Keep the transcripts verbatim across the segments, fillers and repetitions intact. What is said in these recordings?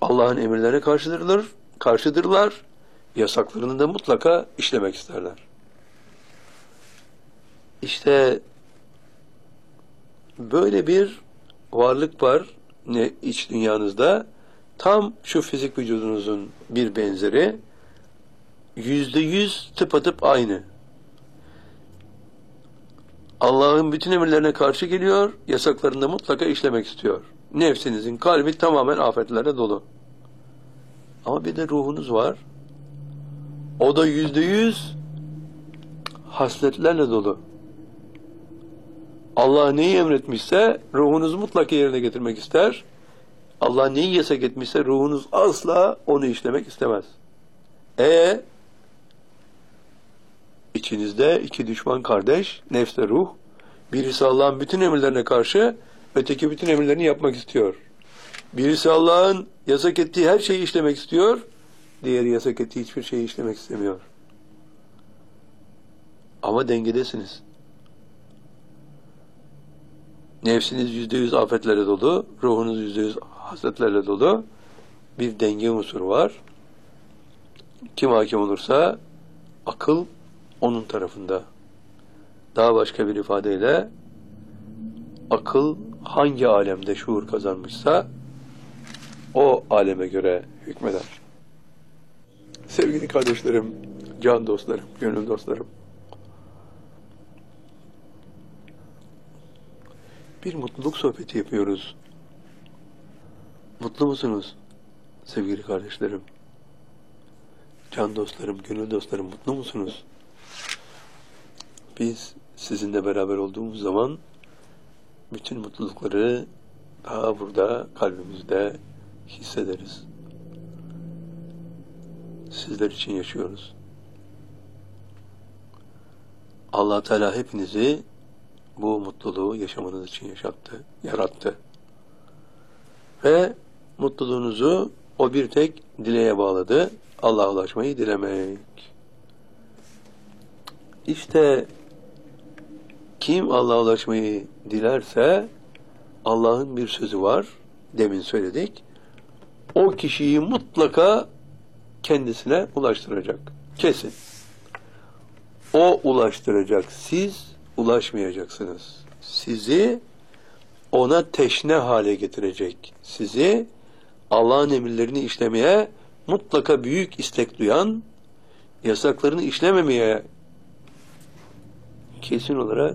Allah'ın emirlerine karşıdırlar, karşıdırlar, yasaklarını da mutlaka işlemek isterler. İşte böyle bir varlık var ne iç dünyanızda, tam şu fizik vücudunuzun bir benzeri, yüzde yüz tıpatıp aynı. Allah'ın bütün emirlerine karşı geliyor, yasaklarını da mutlaka işlemek istiyor. Nefsinizin kalbi tamamen afetlerle dolu. Ama bir de ruhunuz var. O da yüzde yüz hasletlerle dolu. Allah neyi emretmişse ruhunuz mutlaka yerine getirmek ister. Allah neyi yasak etmişse ruhunuz asla onu işlemek istemez. E içinizde iki düşman kardeş, nefs ve ruh. Birisi Allah'ın bütün emirlerine karşı, öteki bütün emirlerini yapmak istiyor. Birisi Allah'ın yasak ettiği her şeyi işlemek istiyor, diğeri yasak ettiği hiçbir şeyi işlemek istemiyor. Ama dengedesiniz. Nefsiniz yüzde yüz afetlere dolu, ruhunuz yüzde yüz hasretlerle dolu. Bir denge unsuru var. Kim hakim olursa akıl onun tarafında. Daha başka bir ifadeyle akıl hangi alemde şuur kazanmışsa o aleme göre hükmeder. Sevgili kardeşlerim, can dostlarım, gönül dostlarım, bir mutluluk sohbeti yapıyoruz. Mutlu musunuz sevgili kardeşlerim? Can dostlarım, gönül dostlarım, mutlu musunuz? Biz sizinle beraber olduğumuz zaman bütün mutlulukları daha burada kalbimizde hissederiz. Sizler için yaşıyoruz. Allah Teala hepinizi bu mutluluğu yaşamanız için yaşattı, yarattı. Ve mutluluğunuzu o bir tek dileğe bağladı. Allah'a ulaşmayı dilemek. İşte kim Allah'a ulaşmayı dilerse Allah'ın bir sözü var. Demin söyledik. O kişiyi mutlaka kendisine ulaştıracak. Kesin. O ulaştıracak. Siz ulaşmayacaksınız. Sizi ona teşne hale getirecek. Sizi Allah'ın emirlerini işlemeye mutlaka büyük istek duyan, yasaklarını işlememeye kesin olarak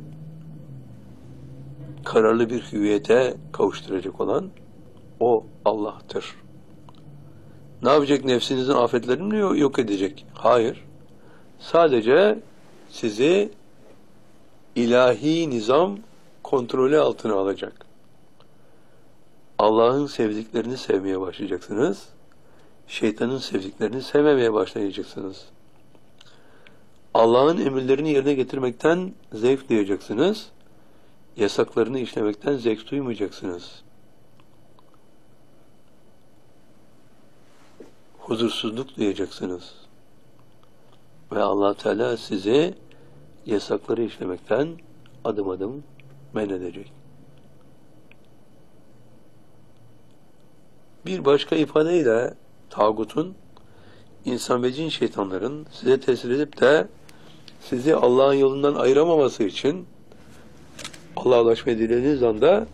kararlı bir hüviyete kavuşturacak olan o Allah'tır. Ne yapacak? Nefsinizin afetlerini mi yok edecek? Hayır. Sadece sizi ilahi nizam kontrolü altına alacak. Allah'ın sevdiklerini sevmeye başlayacaksınız. Şeytanın sevdiklerini sevmemeye başlayacaksınız. Allah'ın emirlerini yerine getirmekten zevk duyacaksınız. Yasaklarını işlemekten zevk duymayacaksınız. Huzursuzluk duyacaksınız. Ve Allah Teala sizi yasakları işlemekten adım adım men edecek. Bir başka ifadeyle tağutun, insan ve cin şeytanların size tesir edip de sizi Allah'ın yolundan ayıramaması için Allah'a ulaşmayı dilediğiniz anda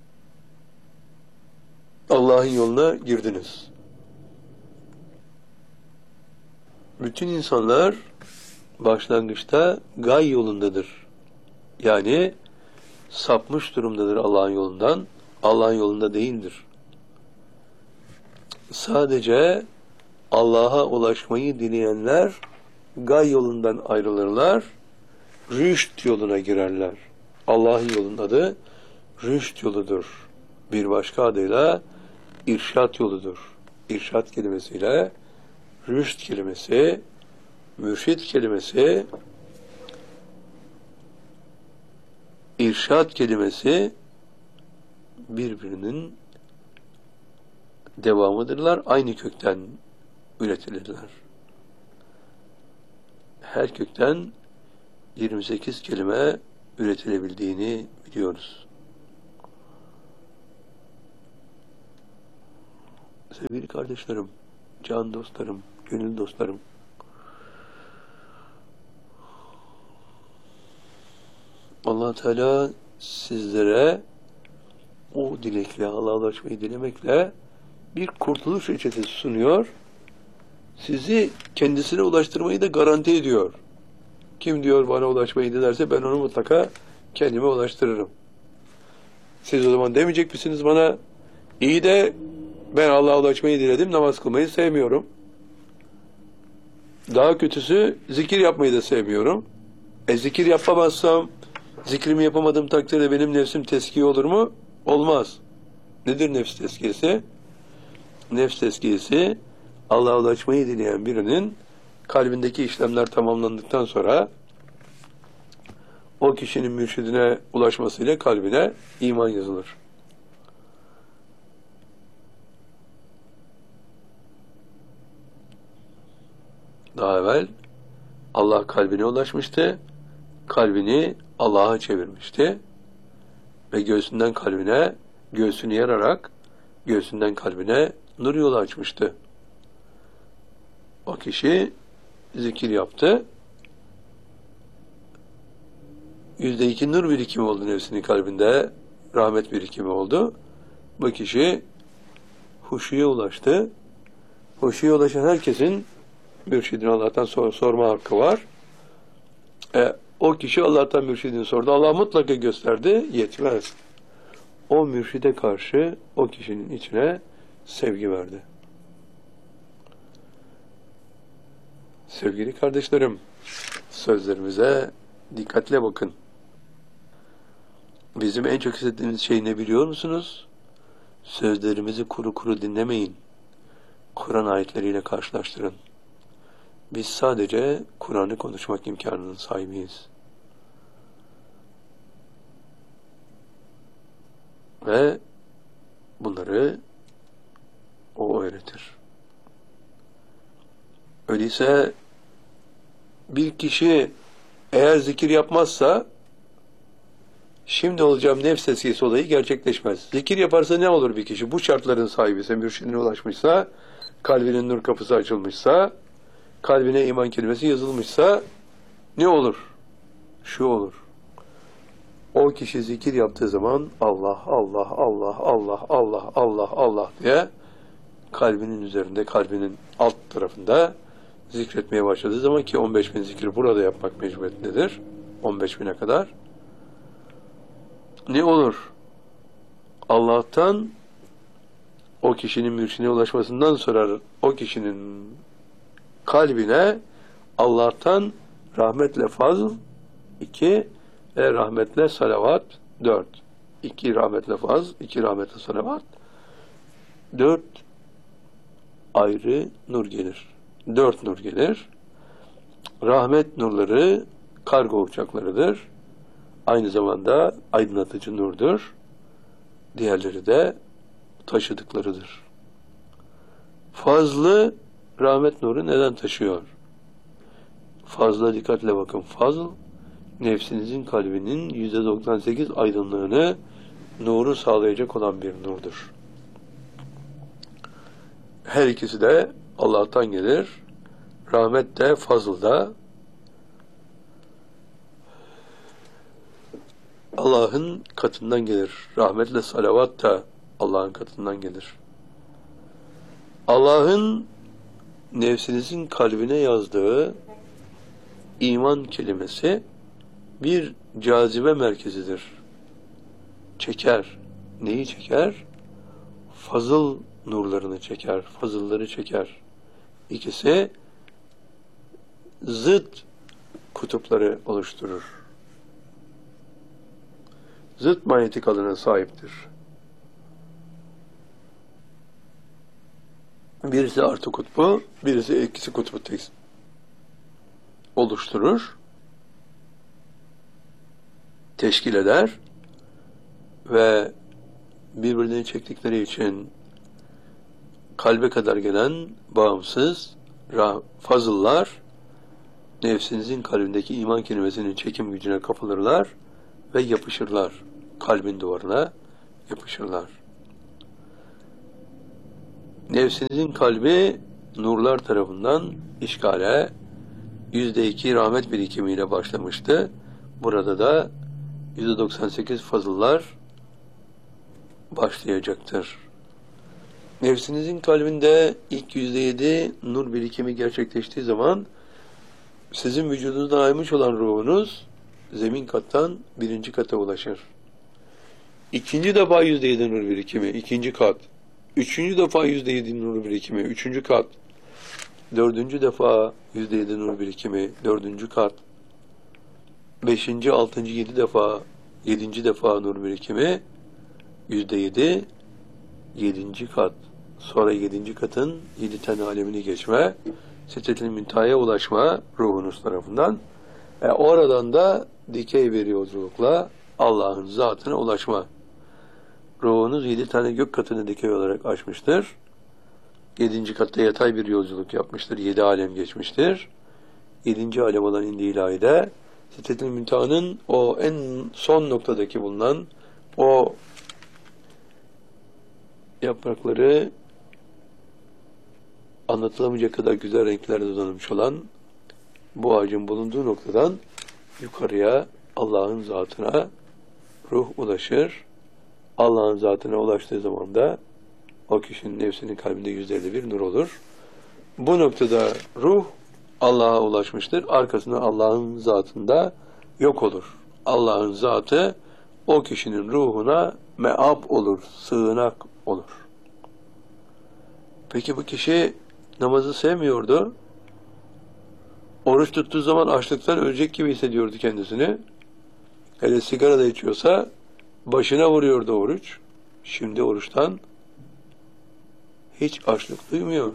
Allah'ın yoluna girdiniz. Bütün insanlar başlangıçta gay yolundadır. Yani sapmış durumdadır Allah'ın yolundan. Allah'ın yolunda değildir. Sadece Allah'a ulaşmayı dileyenler gay yolundan ayrılırlar, rüşt yoluna girerler. Allah'ın yolunun adı rüşt yoludur. Bir başka adıyla irşat yoludur. İrşat kelimesiyle rüşt kelimesi, mürşit kelimesi, irşat kelimesi birbirinin devamıdırlar. Aynı kökten üretilirler. Her kökten yirmi sekiz kelime üretilebildiğini biliyoruz. Sevgili kardeşlerim, can dostlarım, gönül dostlarım, Allah Teala sizlere o dilekle, Allah'a ulaşmayı dilemekle bir kurtuluş reçetesi sunuyor. Sizi kendisine ulaştırmayı da garanti ediyor. Kim diyor bana ulaşmayı dilerse ben onu mutlaka kendime ulaştırırım. Siz o zaman demeyecek misiniz bana, iyi de ben Allah'a ulaşmayı diledim, namaz kılmayı sevmiyorum. Daha kötüsü zikir yapmayı da sevmiyorum. E zikir yapamazsam, zikrimi yapamadığım takdirde benim nefsim teskiye olur mu? Olmaz. Nedir nefs teskiyesi? Nefs teskiyesi, Allah'a ulaşmayı dileyen birinin kalbindeki işlemler tamamlandıktan sonra o kişinin mürşidine ulaşmasıyla kalbine iman yazılır. Daha evvel Allah kalbine ulaşmıştı, kalbini Allah'a çevirmişti ve göğsünden kalbine, göğsünü yararak göğsünden kalbine nur yolu açmıştı. O kişi zikir yaptı. Yüzde iki nur birikimi oldu nefsinin kalbinde, rahmet birikimi oldu. Bu kişi huşuya ulaştı. Huşuya ulaşan herkesin mürşidine Allah'tan sor, sorma hakkı var. E, o kişi Allah'tan mürşidini sordu. Allah mutlaka gösterdi, yetmez. O mürşide karşı o kişinin içine sevgi verdi. Sevgili kardeşlerim, sözlerimize dikkatle bakın. Bizim en çok istediğimiz şey ne biliyor musunuz? Sözlerimizi kuru kuru dinlemeyin. Kur'an ayetleriyle karşılaştırın. Biz sadece Kur'an'ı konuşmak imkanının sahibiyiz. Ve bunları o öğretir. Öyleyse bir kişi eğer zikir yapmazsa şimdi olacağım nefs teskiyesi olayı gerçekleşmez. Zikir yaparsa ne olur bir kişi? Bu şartların sahibi ise, mürşidine ulaşmışsa, kalbinin nur kapısı açılmışsa, kalbine iman kelimesi yazılmışsa ne olur? Şu olur. O kişi zikir yaptığı zaman Allah, Allah, Allah, Allah, Allah, Allah, Allah diye kalbinin üzerinde, kalbinin alt tarafında zikretmeye başladığı zaman, ki on beş bin zikri burada yapmak mecburiyetindedir. on beş bine kadar. Ne olur? Allah'tan o kişinin mürşidine ulaşmasından sonra o kişinin kalbine Allah'tan rahmetle fazl, iki ve rahmetle salavat, dört. İki rahmetle fazl, iki rahmetle salavat, dört ayrı nur gelir. Dört nur gelir. Rahmet nurları kargo uçaklarıdır. Aynı zamanda aydınlatıcı nurdur. Diğerleri de taşıdıklarıdır. Fazlı rahmet nuru neden taşıyor? Fazla dikkatle bakın. Fazl, nefsinizin kalbinin yüzde doksan sekiz aydınlığını, nuru sağlayacak olan bir nurdur. Her ikisi de Allah'tan gelir. Rahmet de, fazl da Allah'ın katından gelir. Rahmetle salavat da Allah'ın katından gelir. Allah'ın nefsinizin kalbine yazdığı iman kelimesi bir cazibe merkezidir. Çeker. Neyi çeker? Fazıl nurlarını çeker. Fazılları çeker. İkisi zıt kutupları oluşturur. Zıt manyetik alana sahiptir. Birisi artı kutbu, birisi eksi kutbu tek oluşturur, teşkil eder ve birbirini çektikleri için kalbe kadar gelen bağımsız fazıllar nefsinizin kalbindeki iman kelimesinin çekim gücüne kapılırlar ve yapışırlar. Kalbin duvarına yapışırlar. Nefsinizin kalbi nurlar tarafından işgale yüzde iki rahmet birikimiyle başlamıştı. Burada da yüzde doksan sekiz fazıllar başlayacaktır. Nefsinizin kalbinde ilk yüzde yedi nur birikimi gerçekleştiği zaman sizin vücudunuzdan ayrılmış olan ruhunuz zemin kattan birinci kata ulaşır. İkinci defa yüzde yedi nur birikimi, ikinci kat. Üçüncü defa yüzde yedi nur birikimi, üçüncü kat. Dördüncü defa yüzde yedi nur birikimi, dördüncü kat. Beşinci, altıncı, yedi defa, yedinci defa nur birikimi, yüzde yedi, yedinci kat. Sonra yedinci katın yedi tane alemini geçme, Sidret-i Münteha'ya ulaşma ruhunuz tarafından. E oradan da dikey bir yolculukla Allah'ın zatına ulaşma. Ruhunuz yedi tane gök katını dikey olarak açmıştır. Yedinci katta yatay bir yolculuk yapmıştır. Yedi alem geçmiştir. Yedinci alem olan indi ilahide Sidret-i Münteha'nın o en son noktadaki bulunan o yaprakları anlatılamayacak kadar güzel renklerde donanmış olan bu ağacın bulunduğu noktadan yukarıya Allah'ın zatına ruh ulaşır. Allah'ın zatına ulaştığı zaman da o kişinin nefsinin kalbinde yüzde elli bir nur olur. Bu noktada ruh Allah'a ulaşmıştır. Arkasında Allah'ın zatında yok olur. Allah'ın zatı o kişinin ruhuna meab olur, sığınak olur. Peki bu kişi namazı sevmiyordu. Oruç tuttuğu zaman açlıktan ölecek gibi hissediyordu kendisini. Hele sigara da içiyorsa başına vuruyordu oruç. Şimdi oruçtan hiç açlık duymuyor.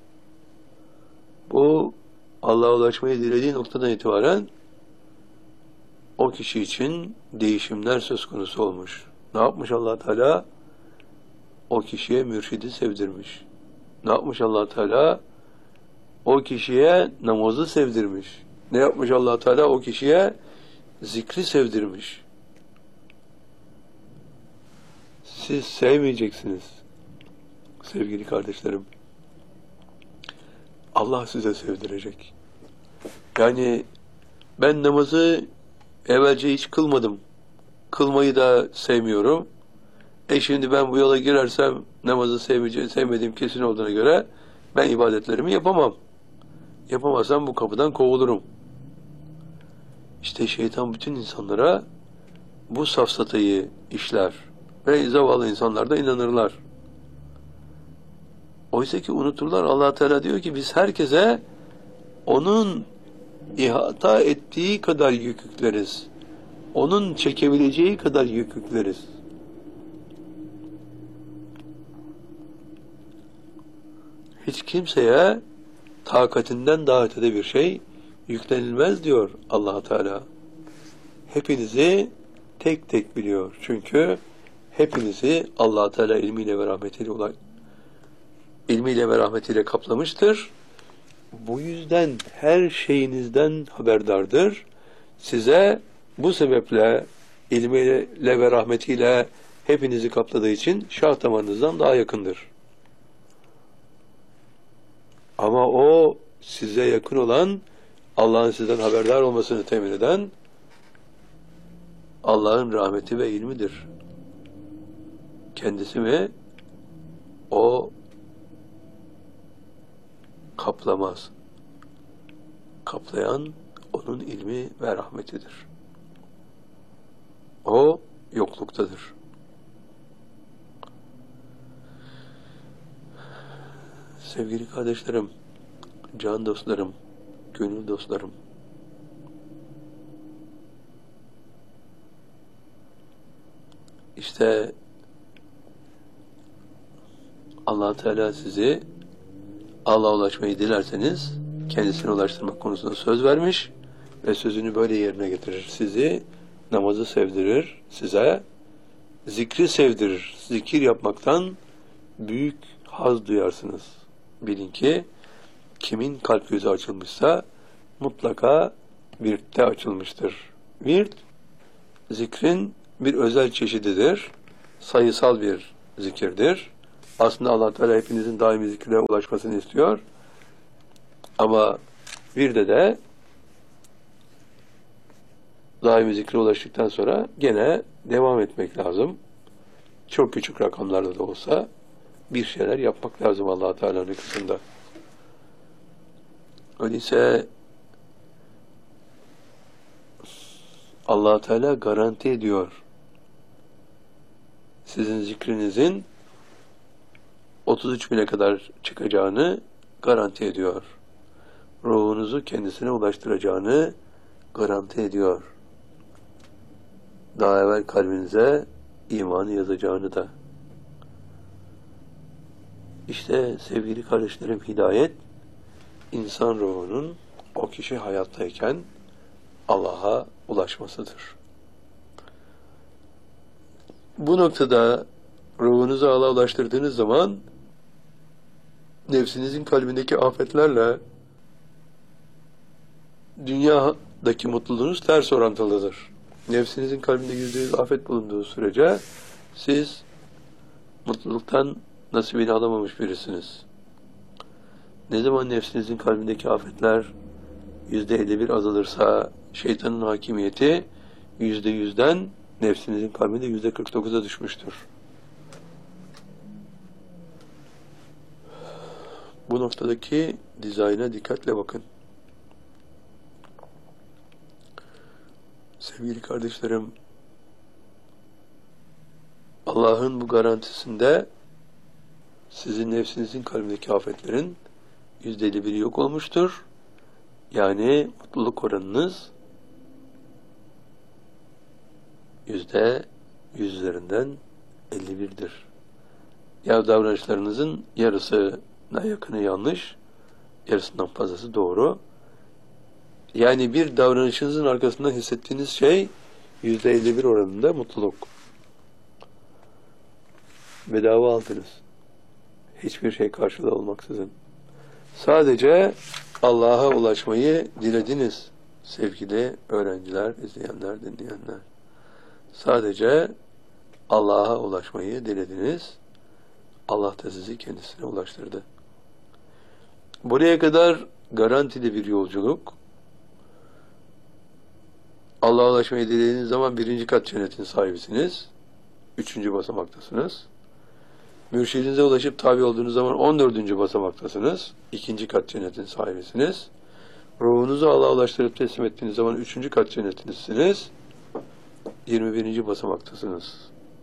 Bu Allah'a ulaşmayı dilediği noktadan itibaren o kişi için değişimler söz konusu olmuş. Ne yapmış Allah Teala? O kişiye mürşidi sevdirmiş. Ne yapmış Allah Teala? O kişiye namazı sevdirmiş. Ne yapmış Allah Teala? O kişiye zikri sevdirmiş. Siz sevmeyeceksiniz sevgili kardeşlerim. Allah size sevdirecek. Yani ben namazı evvelce hiç kılmadım. Kılmayı da sevmiyorum. E şimdi ben bu yola girersem namazı sevmeyeceğim, sevmediğim kesin olduğuna göre ben ibadetlerimi yapamam. Yapamazsam bu kapıdan kovulurum. İşte şeytan bütün insanlara bu safsatayı işler ve zavallı insanlar da inanırlar. Oysa ki unuturlar. Allah Teala diyor ki biz herkese onun ihata ettiği kadar yük yükleriz. Onun çekebileceği kadar yük yükleriz. Hiç kimseye takatinden daha ötede bir şey yüklenilmez diyor Allah Teala. Hepinizi tek tek biliyor. Çünkü hepinizi Allah Teala ilmiyle ve rahmetiyle olay ilmiyle ve rahmetiyle kaplamıştır. Bu yüzden her şeyinizden haberdardır. Size bu sebeple ilmiyle ve rahmetiyle hepinizi kapladığı için şah damarınızdan daha yakındır. Ama o size yakın olan, Allah'ın sizden haberdar olmasını temin eden Allah'ın rahmeti ve ilmidir. Kendisi mi? O kaplamaz. Kaplayan onun ilmi ve rahmetidir. O yokluktadır. Sevgili kardeşlerim, can dostlarım, gönül dostlarım, işte Allah Teala sizi Allah'a ulaşmayı dilerseniz kendisine ulaştırmak konusunda söz vermiş ve sözünü böyle yerine getirir. Sizi namazı sevdirir, size zikri sevdirir. Zikir yapmaktan büyük haz duyarsınız. Bilin ki kimin kalp gözü açılmışsa mutlaka virtte açılmıştır. Virt, zikrin bir özel çeşididir. Sayısal bir zikirdir. Aslında Allah Teala hepinizin daimi zikre ulaşmasını istiyor. Ama bir de de daimi zikre ulaştıktan sonra gene devam etmek lazım. Çok küçük rakamlarda da olsa bir şeyler yapmak lazım Allah Teala'nın kısmında. Öyleyse Allah Teala garanti ediyor. Sizin zikrinizin otuz üç bine kadar çıkacağını garanti ediyor. Ruhunuzu kendisine ulaştıracağını garanti ediyor. Daha evvel kalbinize imanı yazacağını da. İşte sevgili kardeşlerim, hidayet insan ruhunun o kişi hayattayken Allah'a ulaşmasıdır. Bu noktada ruhunuzu Allah'a ulaştırdığınız zaman nefsinizin kalbindeki afetlerle dünyadaki mutluluğunuz ters orantılıdır. Nefsinizin kalbinde yüzde yüz afet bulunduğu sürece siz mutluluktan nasibini alamamış birisiniz. Ne zaman nefsinizin kalbindeki afetler yüzde elli bir azalırsa şeytanın hakimiyeti yüzde yüzden nefsinizin kalbinde yüzde kırk dokuza düşmüştür. Bu noktadaki dizayna dikkatle bakın. Sevgili kardeşlerim, Allah'ın bu garantisinde sizin nefsinizin kalbindeki afetlerin yüzde elli biri yok olmuştur. Yani mutluluk oranınız yüzde yüz üzerinden elli birdir. Ya davranışlarınızın yarısına yakını yanlış, yarısından fazlası doğru. Yani bir davranışınızın arkasından hissettiğiniz şey yüzde elli bir oranında mutluluk. Bedava aldınız. Hiçbir şey karşılığı olmaksızın. Sadece Allah'a ulaşmayı dilediniz. Sevgili öğrenciler, izleyenler, dinleyenler. Sadece Allah'a ulaşmayı dilediniz. Allah da sizi kendisine ulaştırdı. Buraya kadar garantili bir yolculuk. Allah'a ulaşmayı dilediğiniz zaman birinci kat cennetin sahibisiniz. Üçüncü basamaktasınız. Mürşidinize ulaşıp tabi olduğunuz zaman on dördüncü basamaktasınız. İkinci kat cennetin sahibisiniz. Ruhunuzu Allah'a ulaştırıp teslim ettiğiniz zaman üçüncü kat cennetinizsiniz. yirmi birinci basamaktasınız.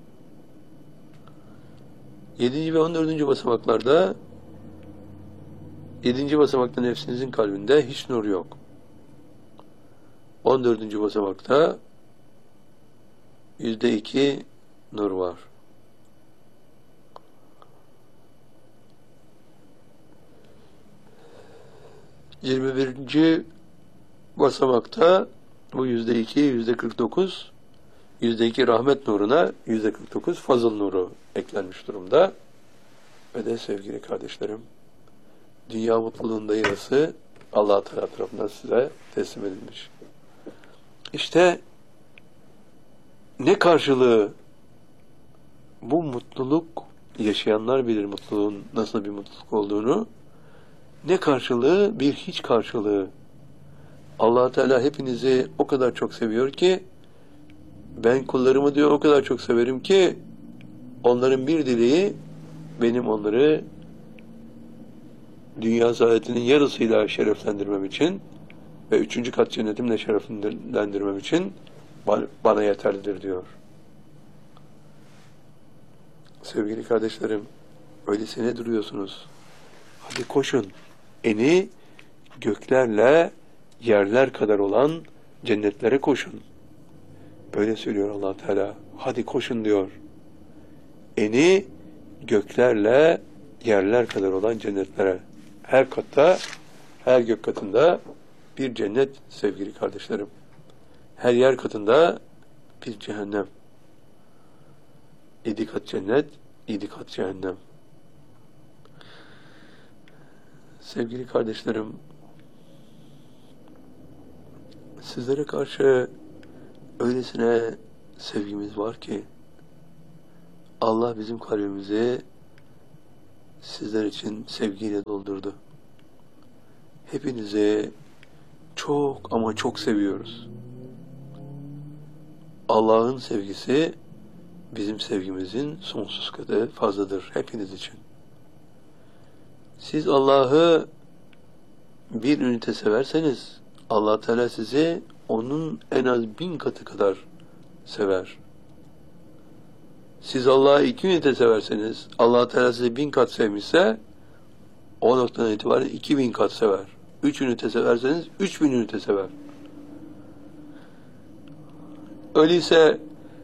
Yedinci ve on dördüncü basamaklarda yedinci basamakta nefsinizin kalbinde hiç nur yok. On dördüncü basamakta yüzde iki nur var. Yirmi birinci basamakta bu yüzde iki, yüzde kırk dokuz, yüzde iki rahmet nuruna yüzde kırk dokuz fazıl nuru eklenmiş durumda. Ve de sevgili kardeşlerim, dünya mutluluğunda yarısı Allah Teala tarafından size teslim edilmiş. İşte ne karşılığı bu mutluluk, yaşayanlar bilir mutluluğun nasıl bir mutluluk olduğunu, ne karşılığı? Bir hiç karşılığı. Allah Teala hepinizi o kadar çok seviyor ki, ben kullarımı diyor o kadar çok severim ki, onların bir dileği benim onları dünya saadetinin yarısıyla şereflendirmem için ve üçüncü kat cennetimle şereflendirmem için bana yeterlidir diyor. Sevgili kardeşlerim, öyleyse ne duruyorsunuz? Hadi koşun. Eni göklerle yerler kadar olan cennetlere koşun. Böyle söylüyor Allah Teala. Hadi koşun diyor. Eni göklerle yerler kadar olan cennetlere. Her katta, her gök katında bir cennet sevgili kardeşlerim. Her yer katında bir cehennem. Yedi kat cennet, yedi kat cehennem. Sevgili kardeşlerim, sizlere karşı öylesine sevgimiz var ki Allah bizim kalbimizi sizler için sevgiyle doldurdu. Hepinizi çok ama çok seviyoruz. Allah'ın sevgisi bizim sevgimizin sonsuz kadar fazladır hepiniz için. Siz Allah'ı bir ünite severseniz Allah Teala sizi onun en az bin katı kadar sever. Siz Allah'ı iki ünite severseniz Allah Teala sizi bin kat sevmişse o noktadan itibaren iki bin kat sever. Üç ünite severseniz üç bin ünite sever. Öyleyse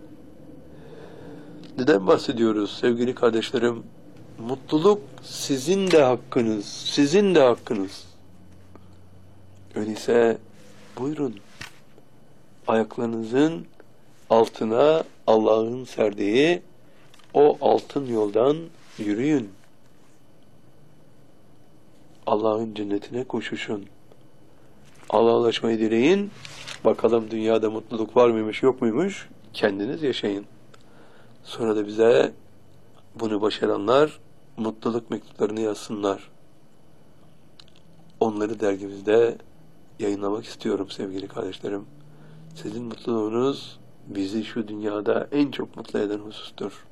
neden bahsediyoruz sevgili kardeşlerim? Mutluluk sizin de hakkınız, sizin de hakkınız. Öyleyse buyurun, ayaklarınızın altına Allah'ın serdiği o altın yoldan yürüyün. Allah'ın cennetine koşuşun. Allah'a ulaşmayı dileyin. Bakalım dünyada mutluluk var mıymış, yok muymuş? Kendiniz yaşayın. Sonra da bize bunu başaranlar mutluluk mektuplarını yazsınlar. Onları dergimizde yayınlamak istiyorum sevgili kardeşlerim. Sizin mutluluğunuz bizi şu dünyada en çok mutlu eden husustur.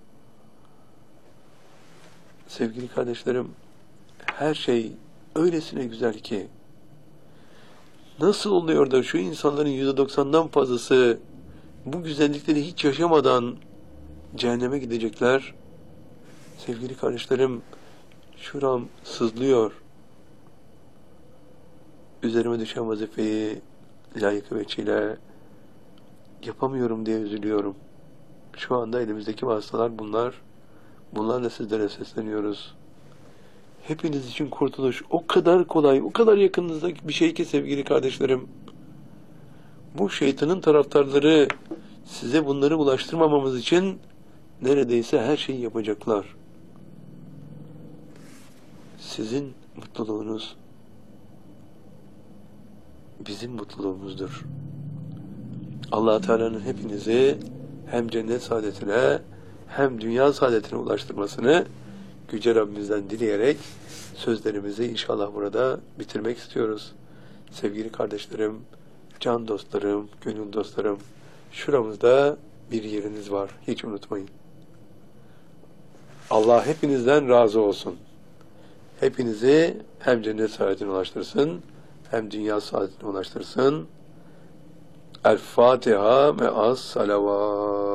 Sevgili kardeşlerim, her şey öylesine güzel ki, nasıl oluyor da şu insanların yüzde doksandan fazlası bu güzellikleri hiç yaşamadan cehenneme gidecekler? Sevgili kardeşlerim, şuram sızlıyor. Üzerime düşen vazifeyi layıkı veçile yapamıyorum diye üzülüyorum. Şu anda elimizdeki vasıtalar bunlar. Bunlarla sizlere sesleniyoruz. Hepiniz için kurtuluş o kadar kolay, o kadar yakınınızda bir şey ki sevgili kardeşlerim. Bu şeytanın taraftarları size bunları ulaştırmamamız için neredeyse her şeyi yapacaklar. Sizin mutluluğunuz bizim mutluluğumuzdur. Allah Teala'nın hepinizi hem cennet saadetine hem dünya saadetine ulaştırmasını Yüce Rabbimizden dileyerek sözlerimizi inşallah burada bitirmek istiyoruz. Sevgili kardeşlerim, can dostlarım, gönül dostlarım, şuramızda bir yeriniz var. Hiç unutmayın. Allah hepinizden razı olsun. Hepinizi hem cennet saadetine ulaştırsın, hem dünya saadetine ulaştırsın. El Fatiha me'as salavat.